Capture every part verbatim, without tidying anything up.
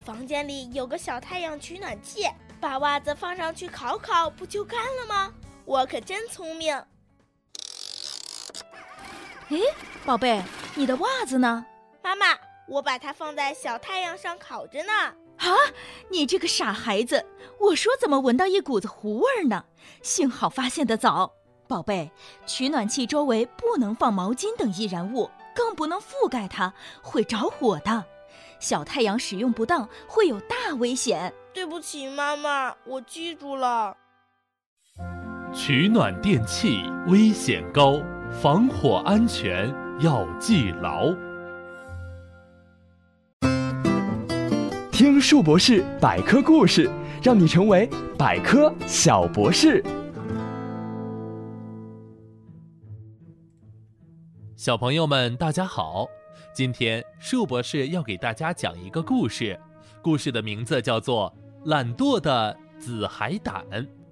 房间里有个小太阳取暖器，把袜子放上去烤烤，不就干了吗？我可真聪明。 诶，宝贝，你的袜子呢？ 妈妈，我把它放在小太阳上烤着呢。 啊，你这个傻孩子，我说怎么闻到一股子糊味呢？幸好发现得早。宝贝，取暖器周围不能放毛巾等易燃物，更不能覆盖它，会着火的。小太阳使用不当会有大危险。 对不起妈妈，我记住了。 取暖电器危险高，防火安全要记牢。 听树博士百科故事，让你成为百科小博士。 小朋友们大家好，今天树博士要给大家讲一个故事，故事的名字叫做懒惰的紫海胆。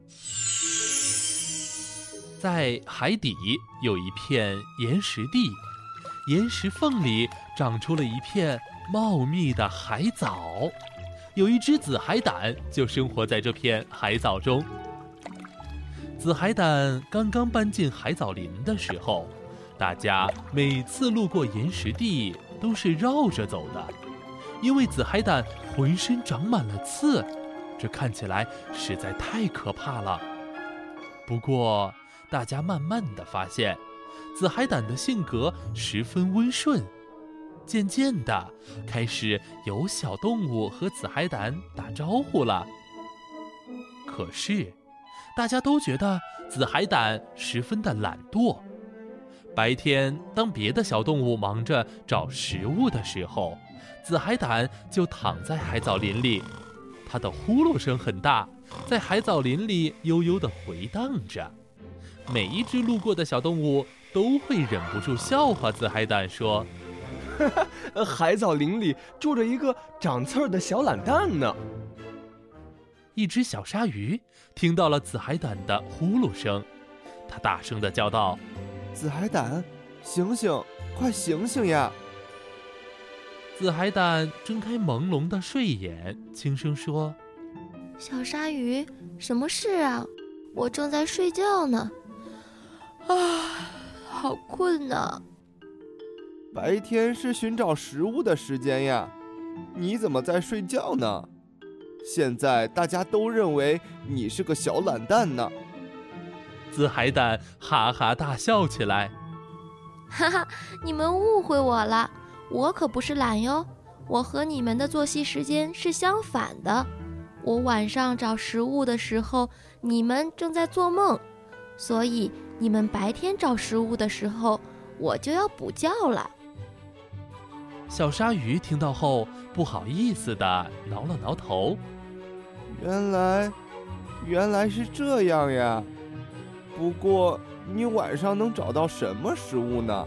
在海底有一片岩石地，岩石缝里长出了一片茂密的海藻，有一只紫海胆就生活在这片海藻中。紫海胆刚刚搬进海藻林的时候，大家每次路过岩石地都是绕着走的，因为紫海胆浑身长满了刺，这看起来实在太可怕了。不过大家慢慢地发现，紫海胆的性格十分温顺，渐渐地开始有小动物和紫海胆打招呼了。可是大家都觉得紫海胆十分的懒惰，白天当别的小动物忙着找食物的时候，紫海胆就躺在海藻林里，它的呼噜声很大，在海藻林里悠悠地回荡着。每一只路过的小动物都会忍不住笑话紫海胆说， 海藻林里住着一个长刺儿的小懒蛋呢。 一只小鲨鱼听到了紫海胆的呼噜声，它大声地叫道， 紫海胆，醒醒，快醒醒呀！ 紫海胆睁开朦胧的睡眼，轻声说， 小鲨鱼，什么事啊？我正在睡觉呢。啊，好困呐！ 白天是寻找食物的时间呀，你怎么在睡觉呢？现在大家都认为你是个小懒蛋呢。 紫海胆哈哈大笑起来， 哈哈，你们误会我了，我可不是懒哟，我和你们的作息时间是相反的。我晚上找食物的时候，你们正在做梦，所以你们白天找食物的时候，我就要补觉了。 小鲨鱼听到后不好意思地挠了挠头， 原来原来是这样呀，不过你晚上能找到什么食物呢？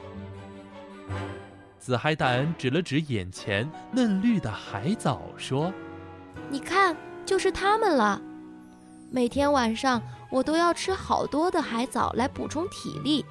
紫海胆指了指眼前嫩绿的海藻说， 你看，就是它们了。每天晚上我都要吃好多的海藻来补充体力。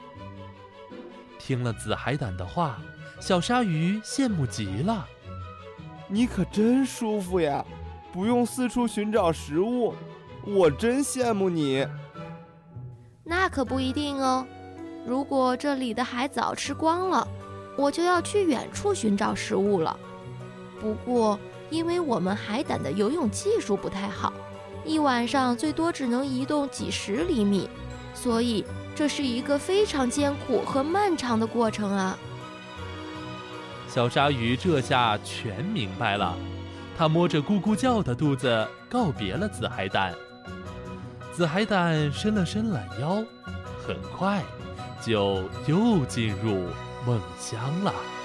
听了紫海胆的话，小鲨鱼羡慕极了。 你可真舒服呀，不用四处寻找食物，我真羡慕你。 那可不一定哦，如果这里的海藻吃光了，我就要去远处寻找食物了。不过因为我们海胆的游泳技术不太好，一晚上最多只能移动几十厘米，所以这是一个非常艰苦和漫长的过程啊。 小鲨鱼这下全明白了，它摸着咕咕叫的肚子告别了紫海胆。紫海胆伸了伸懒腰，很快就又进入梦乡了。